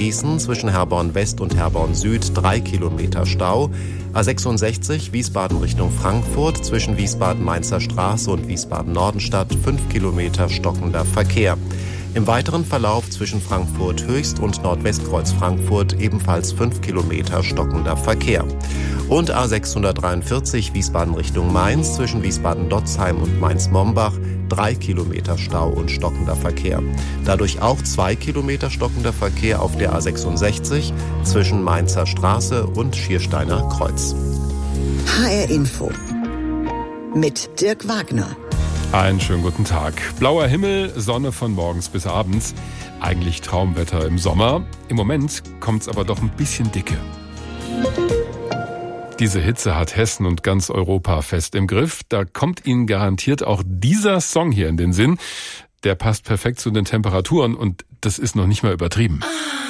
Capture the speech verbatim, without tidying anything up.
Gießen zwischen Herborn West und Herborn Süd drei Kilometer Stau. A sechsundsechzig Wiesbaden Richtung Frankfurt zwischen Wiesbaden-Mainzer Straße und Wiesbaden-Nordenstadt fünf Kilometer stockender Verkehr. Im weiteren Verlauf zwischen Frankfurt Höchst und Nordwestkreuz Frankfurt ebenfalls fünf Kilometer stockender Verkehr. Und A sechshundertdreiundvierzig Wiesbaden Richtung Mainz zwischen Wiesbaden-Dotzheim und Mainz-Mombach drei Kilometer Stau und stockender Verkehr. Dadurch auch zwei Kilometer stockender Verkehr auf der A sechsundsechzig zwischen Mainzer Straße und Schiersteiner Kreuz. H R Info mit Dirk Wagner. Einen schönen guten Tag. Blauer Himmel, Sonne von morgens bis abends. Eigentlich Traumwetter im Sommer. Im Moment kommt's aber doch ein bisschen dicke. Diese Hitze hat Hessen und ganz Europa fest im Griff. Da kommt Ihnen garantiert auch dieser Song hier in den Sinn. Der passt perfekt zu den Temperaturen und das ist noch nicht mal übertrieben.